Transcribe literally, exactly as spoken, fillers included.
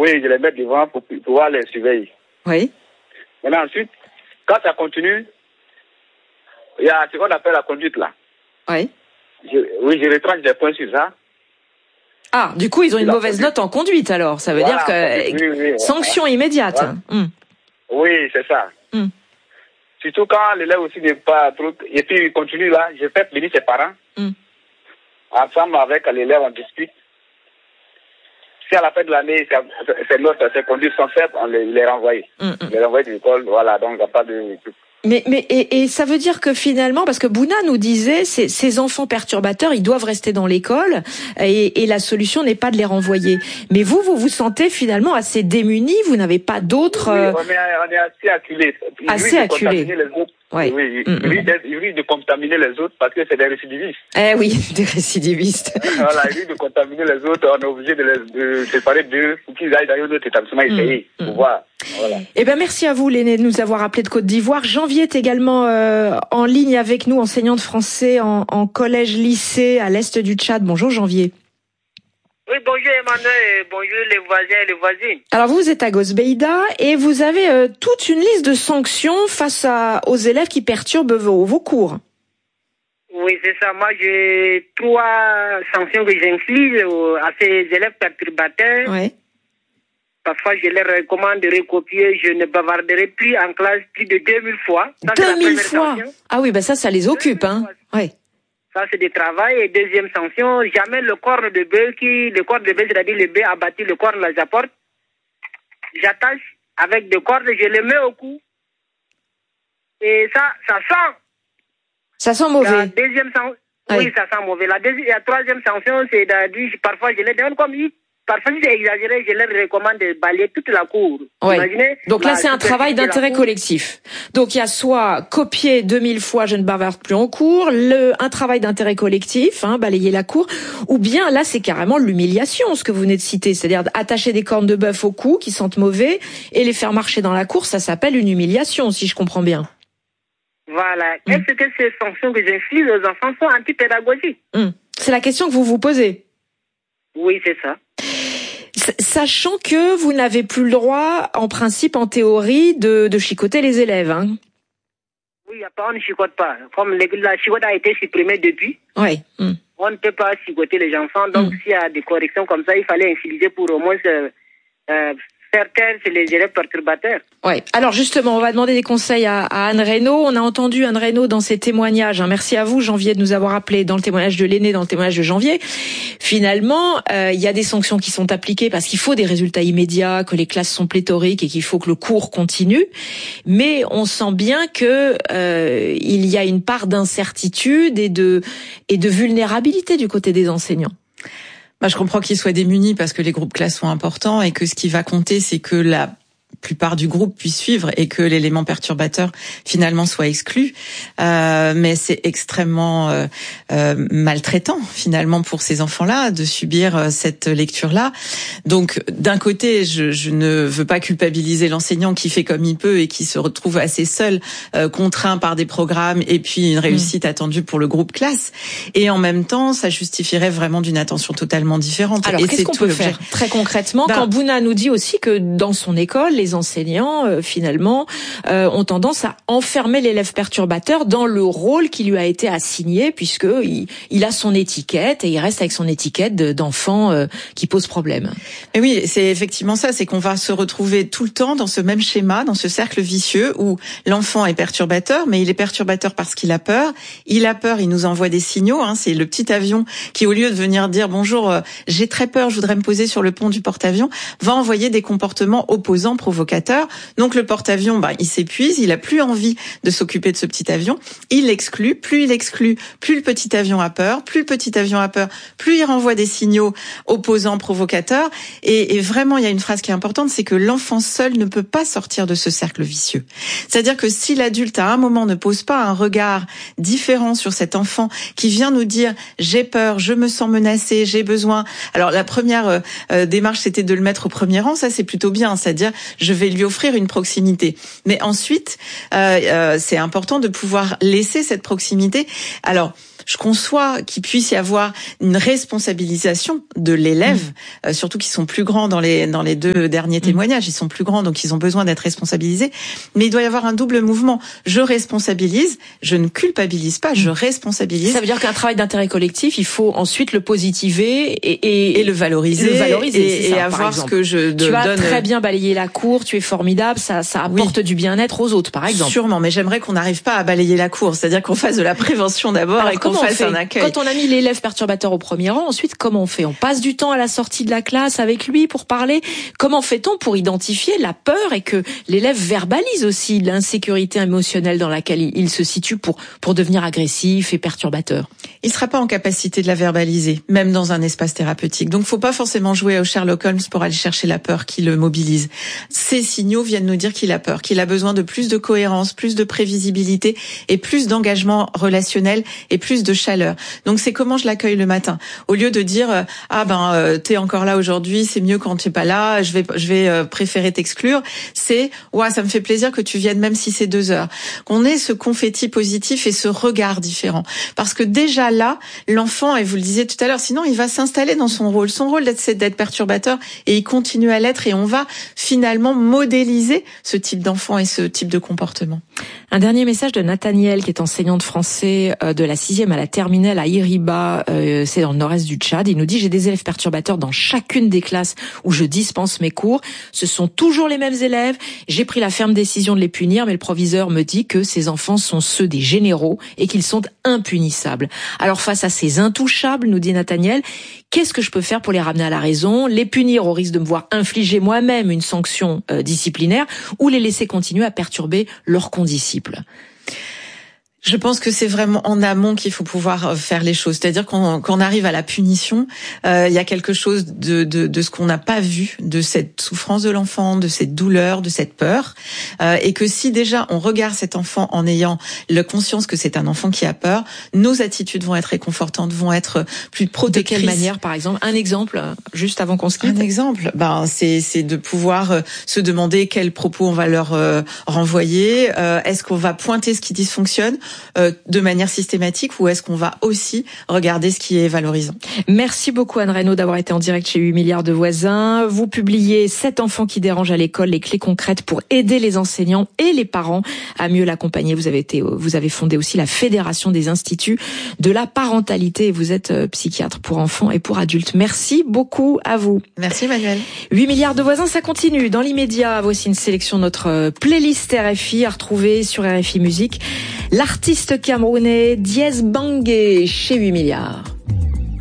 Oui, je les mets devant pour pouvoir les surveiller. Oui. Maintenant, ensuite, quand ça continue, il y a ce qu'on appelle la conduite là. Oui. Je, oui, je retranche des points sur ça. Ah, du coup, ils ont une mauvaise note en conduite, alors. Ça veut voilà, dire que... Oui, oui, oui, sanction voilà. immédiate. Voilà. Hum. Oui, c'est ça. Hum. Surtout quand l'élève aussi n'est pas trop... Et puis, il continue là, je fais venir ses parents. Hum. Ensemble avec l'élève, on discute. Si à la fin de l'année, ces notes, ces conduites sont faibles, on les, les renvoie. Hum, hum. On les renvoie de l'école, voilà, donc il n'y a pas de... Mais, mais et, et ça veut dire que finalement, parce que Bouna nous disait, ces, ces enfants perturbateurs, ils doivent rester dans l'école et, et la solution n'est pas de les renvoyer. Mais vous, vous vous sentez finalement assez démunis, vous n'avez pas d'autres... Oui, on est, on est assez acculés. Assez acculés. Ouais. Oui, il mm-hmm. risque, il risque de contaminer les autres parce que c'est des récidivistes. Eh oui, des récidivistes. Voilà, il risque de contaminer les autres, on est obligé de les de séparer d'eux pour qu'ils aillent dans un autre établissement essayer mm-hmm. pour voir. Voilà. Eh ben merci à vous, l'aîné, de nous avoir appelé de Côte d'Ivoire. Janvier est également euh, en ligne avec nous, enseignant de français en, en collège-lycée à l'est du Tchad. Bonjour Janvier. Oui, bonjour Emmanuel, bonjour les voisins et les voisines. Alors vous, vous êtes à Gosbeida et vous avez euh, toute une liste de sanctions face à, aux élèves qui perturbent vos, vos cours. Oui, c'est ça. Moi, j'ai trois sanctions que j'inflige à ces élèves perturbateurs. Oui. Parfois, je leur recommande de recopier. Je ne bavarderai plus en classe plus de deux mille fois. deux mille fois. Ah oui, bah ça, ça les occupe, hein. Oui. Ça, c'est du travail. Et deuxième sanction, jamais le corps de bœuf qui, le corps de bœuf, c'est-à-dire le bœuf abattu, le corps, là, j'apporte. J'attache avec des cordes, je le mets au cou. Et ça, ça sent. Ça sent mauvais. La deuxième sanction, oui. oui, ça sent mauvais. La deuxième, la troisième sanction, c'est de, parfois, je les donne comme il. Parfois, si c'est exagéré, je leur recommande de balayer toute la cour. Ouais. Imaginez, donc là, c'est un travail d'intérêt collectif. Donc il y a soit copier deux mille fois, je ne bavarde plus en cours, le, un travail d'intérêt collectif, hein, balayer la cour, ou bien là, c'est carrément l'humiliation, ce que vous venez de citer, c'est-à-dire attacher des cornes de bœuf au cou qui sentent mauvais et les faire marcher dans la cour, ça s'appelle une humiliation, si je comprends bien. Voilà. Mmh. Est-ce que ces sanctions que j'inflige aux enfants sont antipédagogiques? Mmh. C'est la question que vous vous posez. Oui, c'est ça. Sachant que vous n'avez plus le droit, en principe, en théorie, de, de chicoter les élèves. Hein. Oui, on ne chicote pas. Comme la chicote a été supprimée depuis, oui. Mmh. on ne peut pas chicoter les enfants. Donc, mmh. s'il y a des corrections comme ça, il fallait infliger pour au moins euh, euh, faire taire les élèves perturbateurs. Ouais. Alors justement, on va demander des conseils à, à Anne Reynaud. On a entendu Anne Reynaud dans ses témoignages. Hein. Merci à vous, Janvier, de nous avoir appelé dans le témoignage de l'aîné, dans le témoignage de Janvier. Finalement, euh, il y a des sanctions qui sont appliquées parce qu'il faut des résultats immédiats, que les classes sont pléthoriques et qu'il faut que le cours continue. Mais on sent bien que euh, il y a une part d'incertitude et de et de vulnérabilité du côté des enseignants. Bah, je comprends qu'ils soient démunis parce que les groupes classes sont importants et que ce qui va compter, c'est que la plupart du groupe puisse suivre et que l'élément perturbateur finalement soit exclu. Euh, mais c'est extrêmement euh, euh, maltraitant finalement pour ces enfants-là de subir euh, cette lecture-là. Donc d'un côté, je, je ne veux pas culpabiliser l'enseignant qui fait comme il peut et qui se retrouve assez seul, euh, contraint par des programmes et puis une réussite mmh. attendue pour le groupe classe. Et en même temps, ça justifierait vraiment d'une attention totalement différente. Alors et qu'est-ce qu'on peut faire très concrètement ben, quand Bouna nous dit aussi que dans son école, les enseignants, euh, finalement, euh, ont tendance à enfermer l'élève perturbateur dans le rôle qui lui a été assigné, puisque il, il a son étiquette et il reste avec son étiquette de, d'enfant euh, qui pose problème. Mais oui, c'est effectivement ça, c'est qu'on va se retrouver tout le temps dans ce même schéma, dans ce cercle vicieux où l'enfant est perturbateur, mais il est perturbateur parce qu'il a peur. Il a peur, il nous envoie des signaux. Hein, c'est le petit avion qui, au lieu de venir dire bonjour, euh, j'ai très peur, je voudrais me poser sur le pont du porte-avions, va envoyer des comportements opposants, provocateurs. Donc le porte-avions, bah, il s'épuise, il a plus envie de s'occuper de ce petit avion, il l'exclut, plus il exclut, plus le petit avion a peur, plus le petit avion a peur, plus il renvoie des signaux opposants, provocateurs, et, et vraiment il y a une phrase qui est importante, c'est que l'enfant seul ne peut pas sortir de ce cercle vicieux. C'est-à-dire que si l'adulte à un moment ne pose pas un regard différent sur cet enfant qui vient nous dire j'ai peur, je me sens menacé, j'ai besoin, alors la première euh, démarche c'était de le mettre au premier rang, ça c'est plutôt bien, c'est-à-dire je vais lui offrir une proximité. Mais ensuite, euh, euh, c'est important de pouvoir laisser cette proximité. Alors, je conçois qu'il puisse y avoir une responsabilisation de l'élève, mmh. euh, surtout qu'ils sont plus grands dans les dans les deux derniers témoignages, ils sont plus grands donc ils ont besoin d'être responsabilisés, mais il doit y avoir un double mouvement. Je responsabilise, je ne culpabilise pas, je responsabilise. Ça veut dire qu'un travail d'intérêt collectif, il faut ensuite le positiver et et, et le valoriser, le valoriser et, et ça, avoir ce que je de, tu as donne. très bien balayé la cour, tu es formidable, ça ça apporte oui. du bien-être aux autres par exemple. Sûrement, mais j'aimerais qu'on n'arrive pas à balayer la cour, c'est-à-dire qu'on fasse de la prévention d'abord. Alors, et qu'on fasse un accueil. Quand on a mis l'élève perturbateur au premier rang, ensuite comment on fait? On passe du temps à la sortie de la classe avec lui pour parler. Comment fait-on pour identifier la peur et que l'élève verbalise aussi l'insécurité émotionnelle dans laquelle il se situe pour pour devenir agressif et perturbateur? Il sera pas en capacité de la verbaliser, même dans un espace thérapeutique. Donc, faut pas forcément jouer au Sherlock Holmes pour aller chercher la peur qui le mobilise. Ces signaux viennent nous dire qu'il a peur, qu'il a besoin de plus de cohérence, plus de prévisibilité et plus d'engagement relationnel et plus de chaleur. Donc, c'est comment je l'accueille le matin. Au lieu de dire ah ben euh, t'es encore là aujourd'hui, c'est mieux quand t'es pas là, je vais je vais euh, préférer t'exclure. C'est ouais, ça me fait plaisir que tu viennes même si c'est deux heures. Qu'on ait ce confetti positif et ce regard différent. Parce que déjà là, l'enfant, et vous le disiez tout à l'heure, sinon il va s'installer dans son rôle. Son rôle d'être, c'est d'être perturbateur et il continue à l'être et on va finalement modéliser ce type d'enfant et ce type de comportement. Un dernier message de Nathaniel qui est enseignant de français de la sixième à la terminale à Iriba, euh, c'est dans le nord-est du Tchad. Il nous dit: j'ai des élèves perturbateurs dans chacune des classes où je dispense mes cours. Ce sont toujours les mêmes élèves. J'ai pris la ferme décision de les punir, mais le proviseur me dit que ces enfants sont ceux des généraux et qu'ils sont impunissables. Alors face à ces intouchables, nous dit Nathaniel, qu'est-ce que je peux faire pour les ramener à la raison, les punir au risque de me voir infliger moi-même une sanction euh, disciplinaire ou les laisser continuer à perturber leurs condisciples? Je pense que c'est vraiment en amont qu'il faut pouvoir faire les choses. C'est-à-dire qu'on, qu'on arrive à la punition, euh, il y a quelque chose de, de, de ce qu'on n'a pas vu, de cette souffrance de l'enfant, de cette douleur, de cette peur. Euh, et que si déjà on regarde cet enfant en ayant la conscience que c'est un enfant qui a peur, nos attitudes vont être réconfortantes, vont être plus protectrices. De quelle manière, par exemple? Un exemple, juste avant qu'on se quitte. Un exemple, ben c'est c'est de pouvoir euh, se demander quels propos on va leur euh, renvoyer. Euh, est-ce qu'on va pointer ce qui dysfonctionne Euh, de manière systématique ou est-ce qu'on va aussi regarder ce qui est valorisant? Merci beaucoup Anne Reynaud d'avoir été en direct chez huit milliards de voisins. Vous publiez sept enfants qui dérangent à l'école, les clés concrètes pour aider les enseignants et les parents à mieux l'accompagner. Vous avez été, vous avez fondé aussi la Fédération des instituts de la parentalité et vous êtes psychiatre pour enfants et pour adultes. Merci beaucoup à vous. Merci Emmanuel. huit milliards de voisins, ça continue. Dans l'immédiat, voici une sélection de notre playlist R F I à retrouver sur R F I Musique. L'artiste camerounais Diez Bangué chez huit milliards.